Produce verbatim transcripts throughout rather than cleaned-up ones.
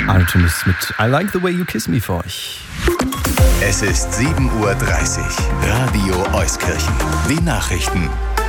Artemis mit I Like the Way You Kiss Me für euch. Es ist sieben Uhr dreißig. Radio Euskirchen. Die Nachrichten.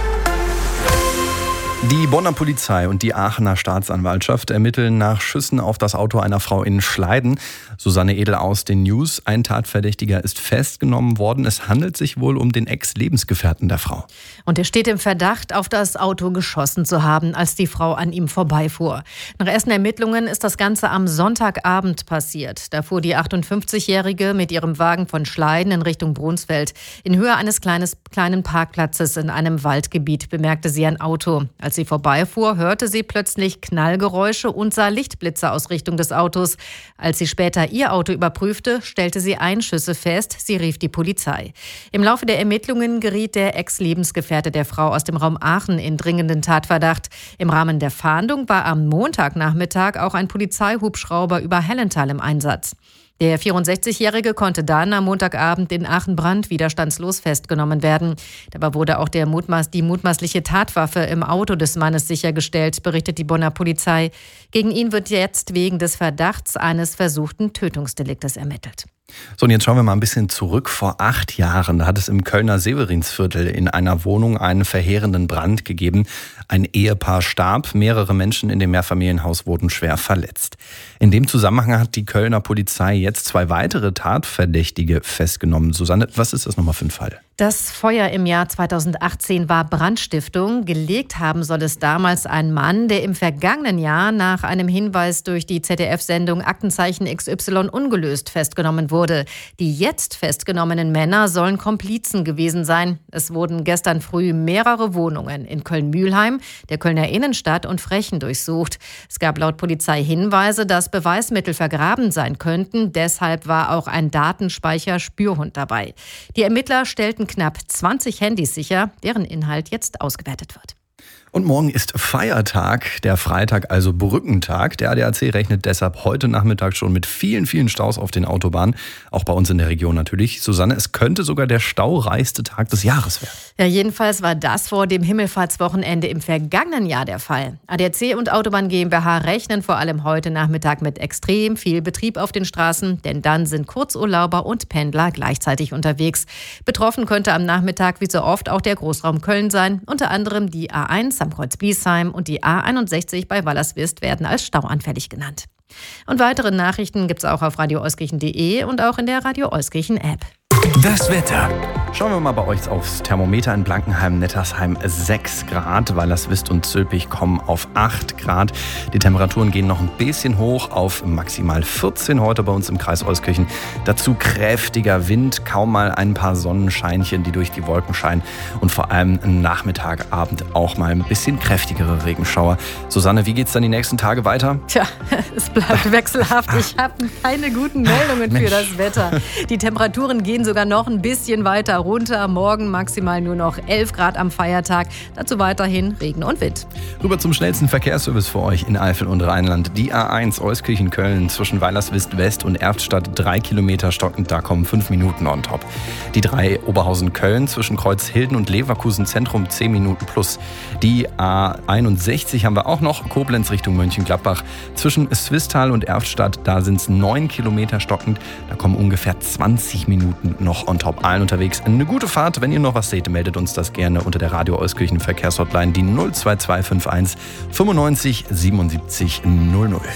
Die Bonner Polizei und die Aachener Staatsanwaltschaft ermitteln nach Schüssen auf das Auto einer Frau in Schleiden. Susanne Edel aus den News. Ein Tatverdächtiger ist festgenommen worden. Es handelt sich wohl um den Ex-Lebensgefährten der Frau. Und er steht im Verdacht, auf das Auto geschossen zu haben, als die Frau an ihm vorbeifuhr. Nach ersten Ermittlungen ist das Ganze am Sonntagabend passiert. Da fuhr die achtundfünfzigjährige mit ihrem Wagen von Schleiden in Richtung Brunsfeld. In Höhe eines kleines, kleinen Parkplatzes in einem Waldgebiet bemerkte sie ein Auto. Als sie vorbeifuhr, hörte sie plötzlich Knallgeräusche und sah Lichtblitze aus Richtung des Autos. Als sie später ihr Auto überprüfte, stellte sie Einschüsse fest. Sie rief die Polizei. Im Laufe der Ermittlungen geriet der Ex-Lebensgefährte der Frau aus dem Raum Aachen in dringenden Tatverdacht. Im Rahmen der Fahndung war am Montagnachmittag auch ein Polizeihubschrauber über Hellenthal im Einsatz. Der vierundsechzigjährige konnte dann am Montagabend in Aachen-Brand widerstandslos festgenommen werden. Dabei wurde auch der Mutmaß, die mutmaßliche Tatwaffe im Auto des Mannes sichergestellt, berichtet die Bonner Polizei. Gegen ihn wird jetzt wegen des Verdachts eines versuchten Tötungsdeliktes ermittelt. So, und jetzt schauen wir mal ein bisschen zurück. Vor acht Jahren hat es im Kölner Severinsviertel in einer Wohnung einen verheerenden Brand gegeben. Ein Ehepaar starb, mehrere Menschen in dem Mehrfamilienhaus wurden schwer verletzt. In dem Zusammenhang hat die Kölner Polizei jetzt zwei weitere Tatverdächtige festgenommen. Susanne, was ist das nochmal für ein Fall? Das Feuer im Jahr zweitausendachtzehn war Brandstiftung. Gelegt haben soll es damals ein Mann, der im vergangenen Jahr nach einem Hinweis durch die Z D F-Sendung Aktenzeichen X Y ungelöst festgenommen wurde. Die jetzt festgenommenen Männer sollen Komplizen gewesen sein. Es wurden gestern früh mehrere Wohnungen in Köln-Mühlheim, der Kölner Innenstadt und Frechen durchsucht. Es gab laut Polizei Hinweise, dass Beweismittel vergraben sein könnten. Deshalb war auch ein Datenspeicher-Spürhund dabei. Die Ermittler stellten knapp zwanzig Handys sicher, deren Inhalt jetzt ausgewertet wird. Und morgen ist Feiertag, der Freitag, also Brückentag. Der A D A C rechnet deshalb heute Nachmittag schon mit vielen, vielen Staus auf den Autobahnen. Auch bei uns in der Region natürlich. Susanne, es könnte sogar der staureichste Tag des Jahres werden. Ja, jedenfalls war das vor dem Himmelfahrtswochenende im vergangenen Jahr der Fall. A D A C und Autobahn GmbH rechnen vor allem heute Nachmittag mit extrem viel Betrieb auf den Straßen, denn dann sind Kurzurlauber und Pendler gleichzeitig unterwegs. Betroffen könnte am Nachmittag wie so oft auch der Großraum Köln sein, unter anderem die A eins am Kreuz Biesheim und die A einundsechzig bei Wallerswist werden als stauanfällig genannt. Und weitere Nachrichten gibt es auch auf radio euskirchen punkt de und auch in der Radio Euskirchen App. Das Wetter. Schauen wir mal bei euch aufs Thermometer. In Blankenheim-Nettersheim sechs Grad, Wallerswist und Zülpich kommen auf acht Grad. Die Temperaturen gehen noch ein bisschen hoch auf maximal vierzehn heute bei uns im Kreis Euskirchen. Dazu kräftiger Wind, kaum mal ein paar Sonnenscheinchen, die durch die Wolken scheinen. Und vor allem Nachmittag, Abend auch mal ein bisschen kräftigere Regenschauer. Susanne, wie geht's dann die nächsten Tage weiter? Tja, es bleibt wechselhaft. Ich habe keine guten Meldungen Mensch. für das Wetter. Die Temperaturen gehen sogar noch ein bisschen weiter runter. Morgen maximal nur noch elf Grad am Feiertag. Dazu weiterhin Regen und Wind. Rüber zum schnellsten Verkehrsservice für euch in Eifel und Rheinland. Die A eins Euskirchen-Köln zwischen Weilerswist West und Erftstadt drei Kilometer stockend. Da kommen fünf Minuten on top. Die drei Oberhausen-Köln zwischen Kreuzhilden und Leverkusen Zentrum zehn Minuten plus. Die A einundsechzig haben wir auch noch. Koblenz Richtung Mönchengladbach. Zwischen Swisttal und Erftstadt, da sind es neun Kilometer stockend. Da kommen ungefähr zwanzig Minuten noch on top. Allen unterwegs eine gute Fahrt. Wenn ihr noch was seht, meldet uns das gerne unter der Radio Euskirchen Verkehrshotline, die null zwei zwei fünf eins fünfundneunzig siebenundsiebzig null null.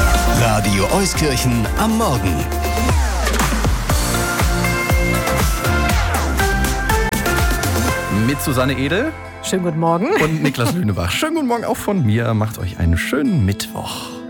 Radio Euskirchen am Morgen. Mit Susanne Edel Schönen guten Morgen. und Niklas Lünebach. Schönen guten Morgen auch von mir. Macht euch einen schönen Mittwoch.